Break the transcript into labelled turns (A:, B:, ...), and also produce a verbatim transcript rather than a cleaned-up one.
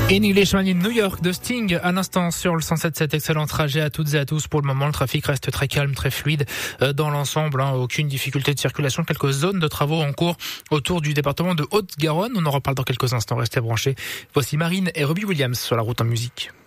A: In Englishman in New York de Sting à l'instant sur le cent sept virgule sept. Excellent trajet à toutes et à tous. Pour le moment, le trafic reste très calme, très fluide dans l'ensemble. Hein, aucune difficulté de circulation. Quelques zones de travaux en cours autour du département de Haute-Garonne. On en reparle dans quelques instants. Restez branchés. Voici Marine et Robbie Williams sur la route en musique.